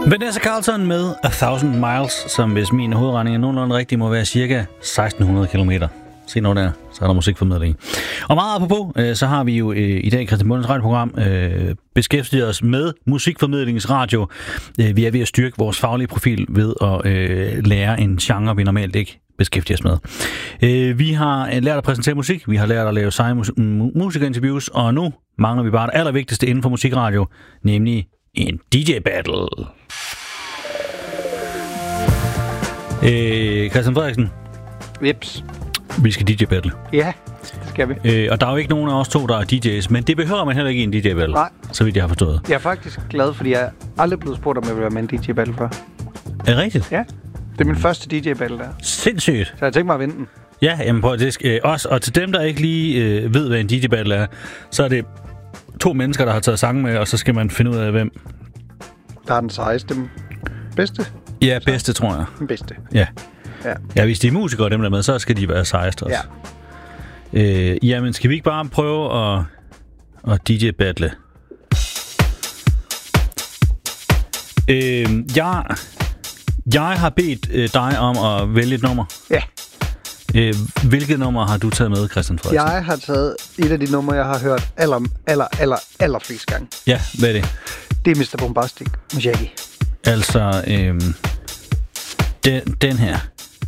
Vanessa Carlton med 1000 Miles, som hvis min hovedregning er nogenlunde rigtig, må være cirka 1600 kilometer. Se nu der, så er der musikformidling. Og meget apropos, så har vi jo i dag i Christian Bundens radioprogram beskæftiget os med musikformidlingsradio. Vi er ved at styrke vores faglige profil ved at lære en genre, vi normalt ikke beskæftiger os med. Vi har lært at præsentere musik, vi har lært at lave seje musikerinterviews, og nu mangler vi bare det allervigtigste inden for musikradio, nemlig en DJ-battle. Christian Frederiksen. Vips. Vi skal DJ-battle. Ja, det skal vi. Og der er jo ikke nogen af os to, der er DJ's, men det behøver man heller ikke i en DJ-battle. Nej. Så vidt jeg har forstået. Jeg er faktisk glad, fordi jeg er aldrig blevet spurgt, om jeg vil være med en DJ-battle før. Er det rigtigt? Ja. Det er min første DJ-battle der. Sindssygt. Så jeg tænker mig at vinde den. Ja, jamen prøv det også. Og til dem, der ikke lige ved, hvad en DJ-battle er, så er det 2 mennesker, der har taget sange med, og så skal man finde ud af, hvem der er den sejeste. Bedste? Ja, bedste, tror jeg. Den bedste. Ja. Ja, hvis de er musikere, dem der med, så skal de være sejeste også. Ja. Jamen, skal vi ikke bare prøve at DJ-battle? Jeg har bedt dig om at vælge et nummer. Ja. Hvilket nummer har du taget med, Christian Frederiksen? Jeg har taget et af de numre, jeg har hørt aller flest gange. Ja, hvad er det? Det er Mr. Boombastic med Shaggy. Altså, den her.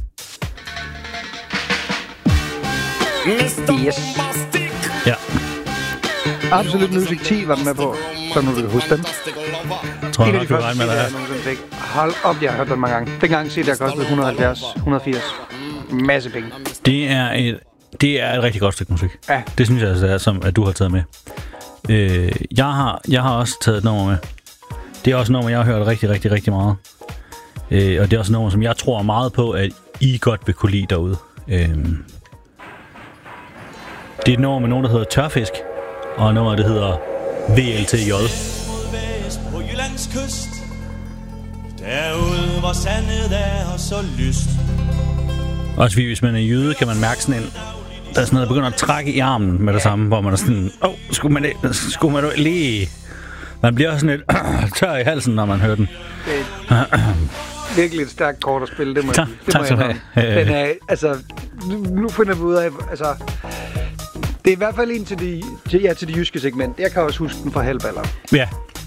Yes. Ja. Absolut Music 10 var den med på, så nu du kan huske den. Tror jeg nok, du regner med dig. Hold op, jeg har hørt den mange gange. Dengang CD'er kostede 170, 180. Masse penge. Det er et rigtig godt stykke musik. Ja. Det synes jeg, altså, som at du har taget med. Jeg har også taget et nummer med. Det er også et nummer, jeg har hørt rigtig meget. Og det er også et nummer, som jeg tror meget på, at I godt vil kunne lide derude. Det er et nummer med nogen, der hedder Tørfisk, og et nummer, der hedder VLTJ. På Jyllands kyst, derude hvor sandet er så lyst. Også hvis man er jøde, kan man mærke sådan en, der er sådan noget, der begynder at trække i armen med det samme, hvor man er sådan, skulle man lige... Man bliver også sådan lidt tør i halsen, når man hører den. Det er virkelig et stærkt kort at spille, det må jeg have. Den er, altså, nu finder vi ud af, altså, det er i hvert fald en til de jyske segment. Jeg kan også huske den fra halvballer. Ja.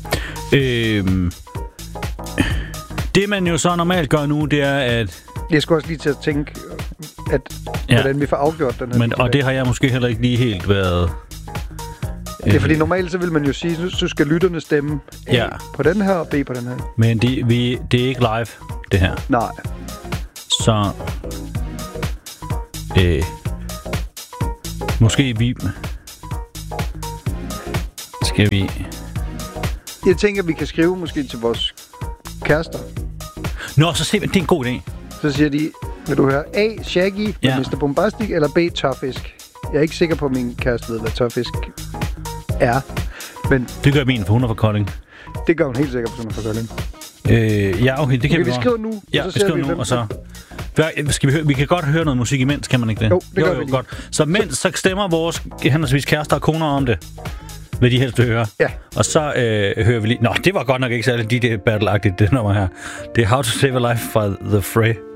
Det man jo så normalt gør nu, det er, at... Jeg skulle også lige til at tænke, hvordan vi får afgjort den her. Og det har jeg måske heller ikke lige helt været... Det er fordi normalt så vil man jo sige, så skal lytterne stemme A på den her og B på den her. Men det er ikke live, det her. Nej. Så... måske vi... Skal vi... Jeg tænker, vi kan skrive måske til vores kærester. Nå, så se, det er en god idé. Så siger de, vil du høre A, Shaggy med Mr. Boombastic, eller B, Tørfisk? Jeg er ikke sikker på, at min kæreste ved, hvad Tørfisk er. Men det gør min, for hun er fra Kolding. Det gør hun helt sikkert, for hun er fra Kolding. Ja, okay, det kan vi skrive nu. Ja, vi skriver nu, og så... Skal vi høre? Vi kan godt høre noget musik imens, kan man ikke det? Jo, det gør vi lige. Godt. Så mens så stemmer vores henholdsvis kærester og koner om det, hvad de helst vil høre. Ja. Og så hører vi lige... Nå, det var godt nok ikke særlig DJ-battle-agtigt, det nummer her. Det er How to Save a Life fra The Fray.